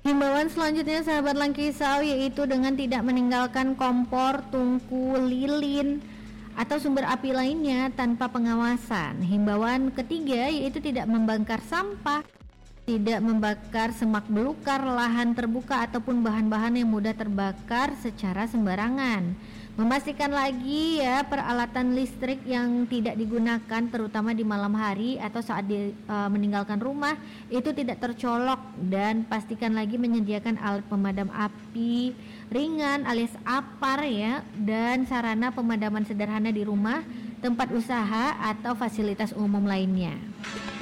Himbauan selanjutnya sahabat Langkisau yaitu dengan tidak meninggalkan kompor, tungku, lilin atau sumber api lainnya tanpa pengawasan. Himbauan ketiga yaitu tidak membakar sampah, tidak membakar semak belukar, lahan terbuka ataupun bahan-bahan yang mudah terbakar secara sembarangan. Memastikan lagi ya peralatan listrik yang tidak digunakan terutama di malam hari atau saat meninggalkan rumah itu tidak tercolok, dan pastikan lagi menyediakan alat pemadam api ringan alias APAR ya, dan sarana pemadaman sederhana di rumah, tempat usaha atau fasilitas umum lainnya.